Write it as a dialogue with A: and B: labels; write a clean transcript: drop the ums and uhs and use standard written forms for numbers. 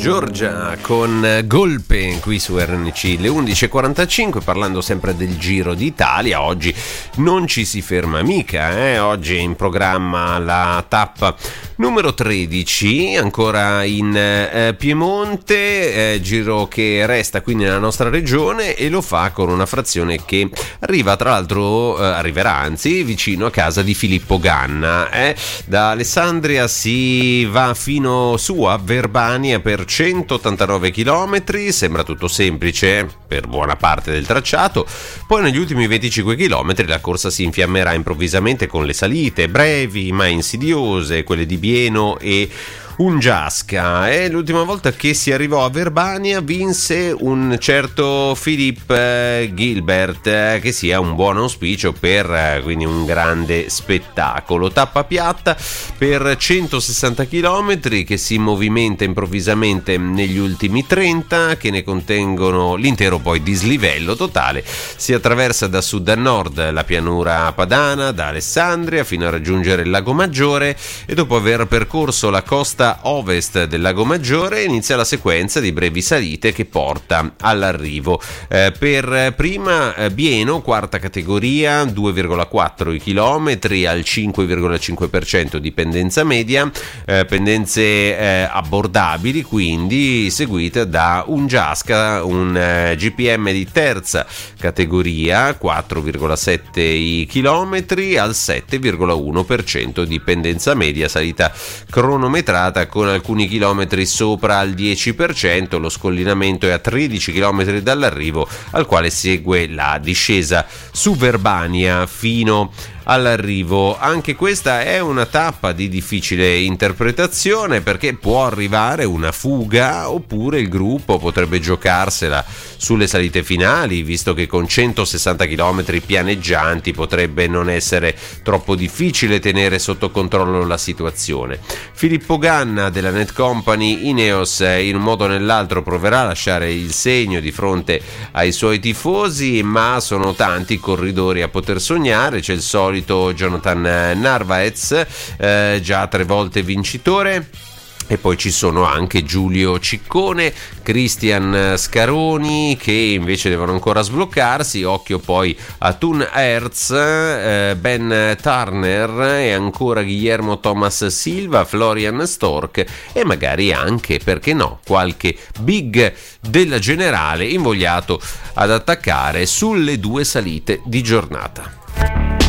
A: Giorgia con Golpe qui su RNC, le 11.45, parlando sempre del Giro d'Italia. Oggi non ci si ferma mica, oggi è in programma la tappa numero 13, ancora in Piemonte, giro che resta quindi nella nostra regione e lo fa con una frazione che arriva, tra l'altro arriverà anzi vicino a casa di Filippo Ganna. Da Alessandria si va fino su a Verbania per 189 km, sembra tutto semplice per buona parte del tracciato, poi negli ultimi 25 km la corsa si infiammerà improvvisamente con le salite brevi ma insidiose, quelle di Bieno e Ungiasca. L'ultima volta che si arrivò a Verbania vinse un certo Philippe Gilbert, che sia un buon auspicio per quindi un grande spettacolo. Tappa piatta per 160 km che si movimenta improvvisamente negli ultimi 30, che ne contengono l'intero poi dislivello totale. Si attraversa da sud a nord la pianura padana, da Alessandria fino a raggiungere il Lago Maggiore, e dopo aver percorso la costa ovest del Lago Maggiore inizia la sequenza di brevi salite che porta all'arrivo. Per prima Bieno, quarta categoria, 2,4 km al 5,5% di pendenza media, pendenze abbordabili, quindi seguita da Ungiasca, un GPM di terza categoria, 4,7 km al 7,1% di pendenza media, salita cronometrata con alcuni chilometri sopra il 10%. Lo scollinamento è a 13 km dall'arrivo, al quale segue la discesa su Verbania fino all'arrivo. Anche questa è una tappa di difficile interpretazione, perché può arrivare una fuga oppure il gruppo potrebbe giocarsela sulle salite finali, visto che con 160 km pianeggianti potrebbe non essere troppo difficile tenere sotto controllo la situazione. Filippo Ganna della Net Company Ineos in un modo o nell'altro proverà a lasciare il segno di fronte ai suoi tifosi, ma sono tanti i corridori a poter sognare. C'è il solito Jonathan Narvaez, già 3 volte vincitore. E poi ci sono anche Giulio Ciccone, Cristian Scaroni, che invece devono ancora sbloccarsi. Occhio poi a Thun Hertz, Ben Turner e ancora Guillermo Thomas Silva, Florian Stork e magari anche, perché no, qualche big della generale invogliato ad attaccare sulle 2 salite di giornata.